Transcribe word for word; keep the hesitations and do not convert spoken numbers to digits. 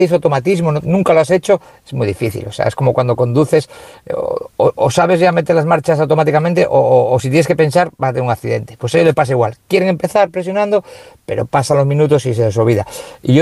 automatismo, no- nunca lo has hecho, es muy difícil. O sea, es como cuando conduces, eh, o, o- o sabes ya meter las marchas automáticamente, o, o- o si tienes que pensar, va a tener un accidente. Pues a ellos le pasa igual. Quieren empezar presionando, pero pasan los minutos y se les olvida. Y yo